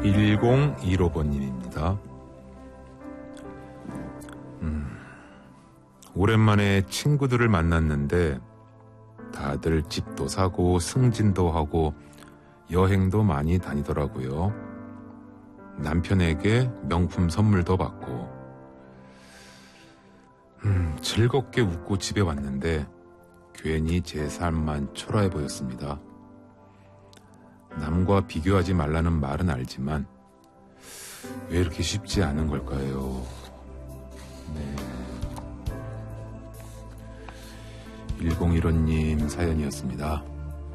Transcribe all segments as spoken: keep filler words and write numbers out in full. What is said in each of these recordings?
일공일오 번님입니다. 음, 오랜만에 친구들을 만났는데 다들 집도 사고 승진도 하고 여행도 많이 다니더라고요. 남편에게 명품 선물도 받고 음, 즐겁게 웃고 집에 왔는데 괜히 제 삶만 초라해 보였습니다. 남과 비교하지 말라는 말은 알지만 왜 이렇게 쉽지 않은 걸까요? 네. 일공일오님 사연이었습니다.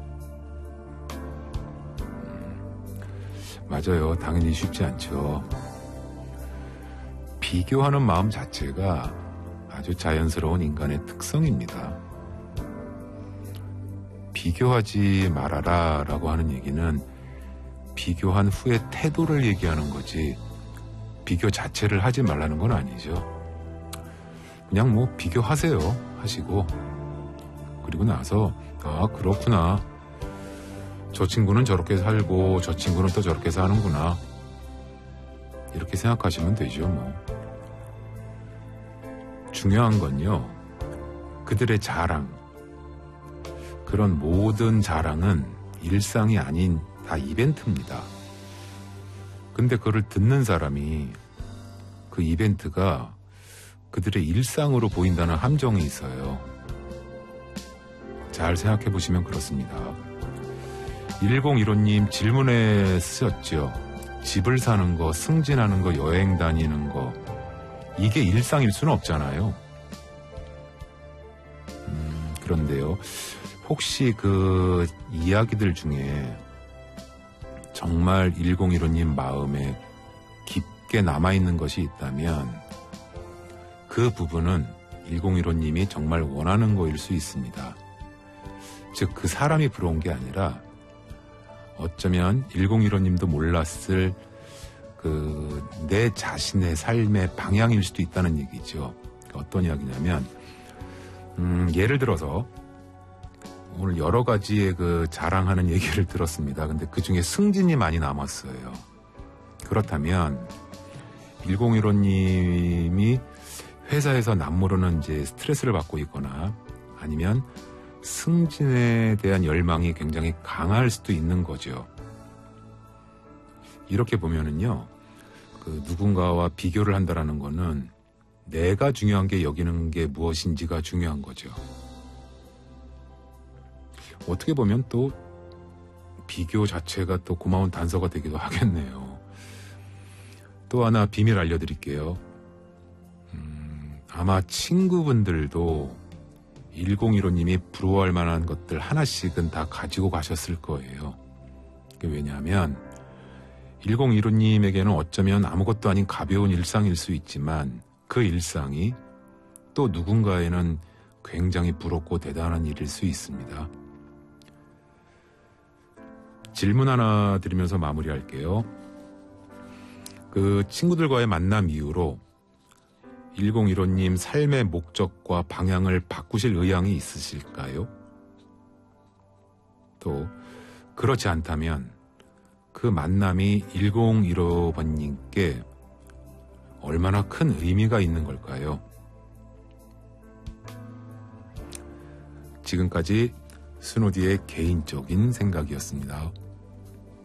음, 맞아요. 당연히 쉽지 않죠. 비교하는 마음 자체가 아주 자연스러운 인간의 특성입니다. 비교하지 말아라 라고 하는 얘기는 비교한 후의 태도를 얘기하는 거지 비교 자체를 하지 말라는 건 아니죠. 그냥 뭐 비교하세요 하시고 그리고 나서 아 그렇구나 저 친구는 저렇게 살고 저 친구는 또 저렇게 사는구나 이렇게 생각하시면 되죠. 뭐 중요한 건요 그들의 자랑 그런 모든 자랑은 일상이 아닌 다 이벤트입니다. 근데 그걸 듣는 사람이 그 이벤트가 그들의 일상으로 보인다는 함정이 있어요. 잘 생각해 보시면 그렇습니다. 일공일오님 질문에 쓰셨죠. 집을 사는 거, 승진하는 거, 여행 다니는 거 이게 일상일 수는 없잖아요. 음, 그런데요. 혹시 그 이야기들 중에 정말 일공일오님 마음에 깊게 남아있는 것이 있다면 그 부분은 일공일오님이 정말 원하는 거일 수 있습니다. 즉 그 사람이 부러운 게 아니라 어쩌면 일공일오님도 몰랐을 그 내 자신의 삶의 방향일 수도 있다는 얘기죠. 어떤 이야기냐면 음, 예를 들어서 오늘 여러 가지의 그 자랑하는 얘기를 들었습니다. 근데 그 중에 승진이 많이 남았어요. 그렇다면 일공일오님이 회사에서 남모르는 이제 스트레스를 받고 있거나 아니면 승진에 대한 열망이 굉장히 강할 수도 있는 거죠. 이렇게 보면은요, 그 누군가와 비교를 한다라는 거는 내가 중요한 게 여기는 게 무엇인지가 중요한 거죠. 어떻게 보면 또 비교 자체가 또 고마운 단서가 되기도 하겠네요. 또 하나 비밀 알려드릴게요. 음, 아마 친구분들도 일공일오님이 부러워할 만한 것들 하나씩은 다 가지고 가셨을 거예요. 왜냐하면 일공일오님에게는 어쩌면 아무것도 아닌 가벼운 일상일 수 있지만 그 일상이 또 누군가에는 굉장히 부럽고 대단한 일일 수 있습니다. 질문 하나 드리면서 마무리할게요. 그 친구들과의 만남 이후로 일공일오님 삶의 목적과 방향을 바꾸실 의향이 있으실까요? 또 그렇지 않다면 그 만남이 일공일오 번님께 얼마나 큰 의미가 있는 걸까요? 지금까지 스노디의 개인적인 생각이었습니다.